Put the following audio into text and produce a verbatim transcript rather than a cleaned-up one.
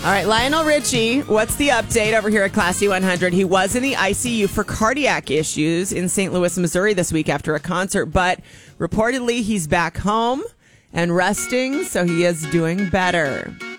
All right, Lionel Richie, what's the update over here at Classy one hundred? He was in the I C U for cardiac issues in Saint Louis, Missouri this week after a concert, but reportedly he's back home and resting, so he is doing better.